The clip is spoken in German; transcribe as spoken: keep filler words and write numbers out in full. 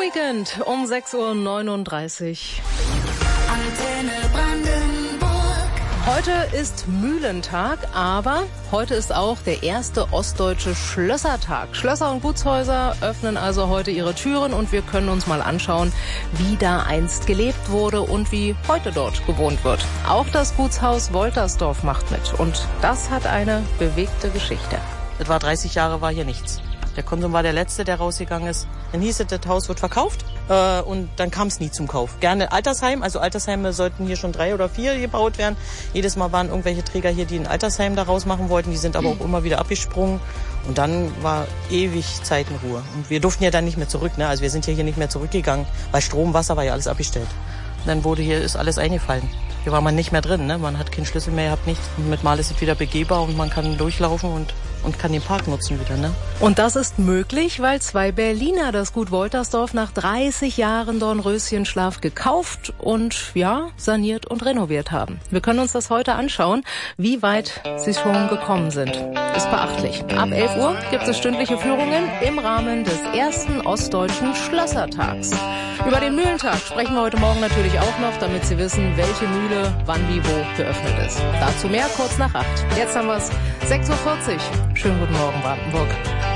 Weekend um sechs Uhr neununddreißig. Antenne Brandenburg. Heute ist Mühlentag, aber heute ist auch der erste ostdeutsche Schlössertag. Schlösser und Gutshäuser öffnen also heute ihre Türen und wir können uns mal anschauen, wie da einst gelebt wurde und wie heute dort gewohnt wird. Auch das Gutshaus Woltersdorf macht mit und das hat eine bewegte Geschichte. Es war dreißig Jahre, war hier nichts. Der Konsum war der Letzte, der rausgegangen ist. Dann hieß es, das Haus wird verkauft äh, und dann kam es nie zum Kauf. Gerne Altersheim, also Altersheime sollten hier schon drei oder vier gebaut werden. Jedes Mal waren irgendwelche Träger hier, die ein Altersheim daraus machen wollten. Die sind aber auch immer wieder abgesprungen. Und dann war ewig Zeitenruhe. Und wir durften ja dann nicht mehr zurück, ne? Also wir sind ja hier nicht mehr zurückgegangen, weil Strom, Wasser war ja alles abgestellt. Und dann wurde hier, ist alles eingefallen. Hier war man nicht mehr drin, ne? Man hat keinen Schlüssel mehr, hat nichts. Und mit Mal ist es wieder begehbar und man kann durchlaufen und und kann den Park nutzen wieder, ne? Und das ist möglich, weil zwei Berliner das Gut Woltersdorf nach dreißig Jahren Dornröschenschlaf gekauft und, ja, saniert und renoviert haben. Wir können uns das heute anschauen, wie weit sie schon gekommen sind. Ist beachtlich. Ab elf Uhr gibt es stündliche Führungen im Rahmen des ersten ostdeutschen Schlössertags. Über den Mühlentag sprechen wir heute Morgen natürlich auch noch, damit Sie wissen, welche Mühle wann wie wo geöffnet ist. Dazu mehr kurz nach acht. Jetzt haben wir es sechs Uhr vierzig. Schönen guten Morgen, Brandenburg.